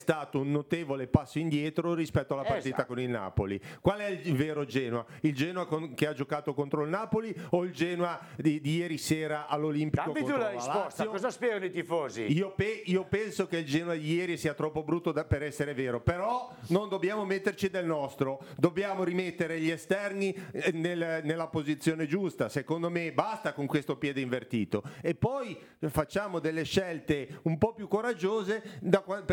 stato un notevole passo indietro rispetto alla partita Esatto. con il Napoli. Qual è il vero Genoa? Il Genoa che ha giocato contro il Napoli o il Genoa di ieri sera all'Olimpico Dammi tu contro la la risposta, Lazio? cosa sperano i tifosi? Io penso che il Genoa di ieri sia troppo brutto per essere vero, però non dobbiamo metterci del nostro, dobbiamo rimettere gli esterni nella posizione giusta. Secondo me basta con questo piede invertito e poi facciamo delle scelte un po' più coraggiose